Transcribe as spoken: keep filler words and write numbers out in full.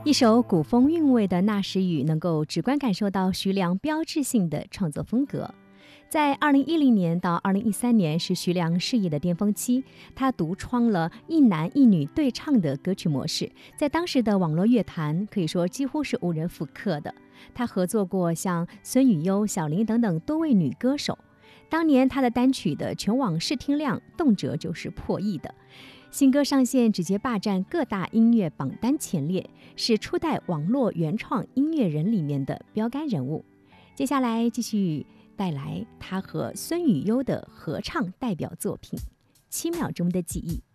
一首古风韵味的《那时雨》能够直观感受到徐良标志性的创作风格。在二零一零年到二零一三年是徐良事业的巅峰期，他独创了一男一女对唱的歌曲模式，在当时的网络乐坛可以说几乎是无人复刻的。他合作过像孙雨优、小林等等多位女歌手，当年他的单曲的全网试听量动辄就是破亿的。新歌上线直接霸占各大音乐榜单前列，是初代网络原创音乐人里面的标杆人物。接下来继续带来他和孙雨优的合唱代表作品《七秒钟的记忆》。